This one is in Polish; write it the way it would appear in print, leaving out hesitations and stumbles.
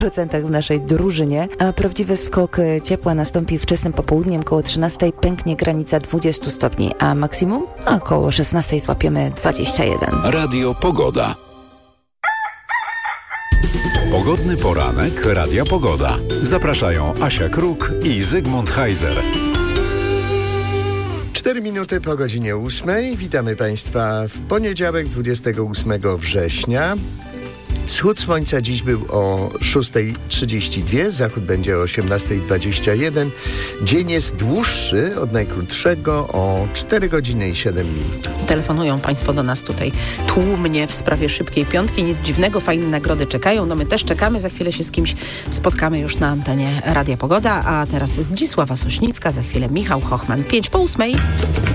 w naszej drużynie, a prawdziwy skok ciepła nastąpi wczesnym popołudniem, koło 13 pęknie granica 20 stopni, a maksimum około 16 złapiemy 21. Radio Pogoda. Pogodny poranek Radia Pogoda. Zapraszają Asia Kruk i Zygmunt Heiser. 4 minuty po godzinie 8. Witamy Państwa w poniedziałek 28 września. Wschód słońca dziś był o 6:32, zachód będzie o 18:21. Dzień jest dłuższy od najkrótszego o 4 godziny i 7 minut. Telefonują Państwo do nas tutaj tłumnie w sprawie szybkiej piątki. Nic dziwnego, fajne nagrody czekają. No my też czekamy, za chwilę się z kimś spotkamy już na antenie Radia Pogoda. A teraz Zdzisława Sośnicka, za chwilę Michał Hochman. 5 po 8.